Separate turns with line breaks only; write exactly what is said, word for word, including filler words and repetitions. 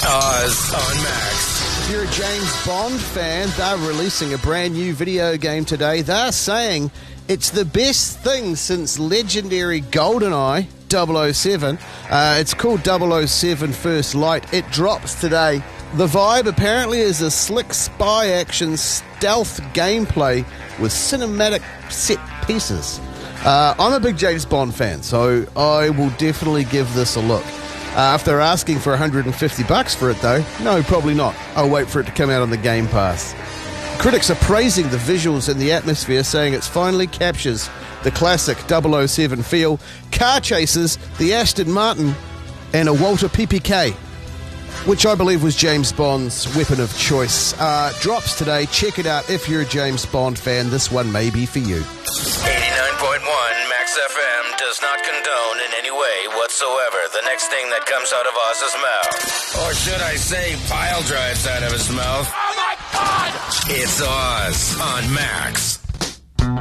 Oz on Max.
If you're a James Bond fan, they're releasing a brand new video game today. They're saying it's the best thing since legendary GoldenEye double oh seven. Uh, it's called double oh seven First Light. It drops today. The vibe apparently is a slick spy action stealth gameplay with cinematic set pieces. Uh, I'm a big James Bond fan, so I will definitely give this a look. Uh, if they're asking for one hundred fifty bucks for it, though, no, probably not. I'll wait for it to come out on the Game Pass. Critics are praising the visuals and the atmosphere, saying it finally captures the classic double oh seven feel, car chases, the Aston Martin, and a Walter P P K, which I believe was James Bond's weapon of choice. Uh, drops today. Check it out if you're a James Bond fan. This one may be for you.
eighty-nine point one Max F M does not condone in any way whatsoever the next thing that comes out of Oz's mouth. Or should I say pile drives out of his mouth. Oh my God! It's Oz on Max.